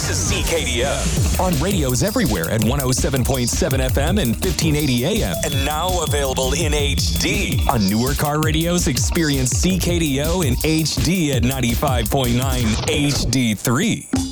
to CKDO. On radios everywhere at 107.7 FM and 1580 AM. And now available in HD. On newer car radios, experience CKDO in HD at 95.9 HD3.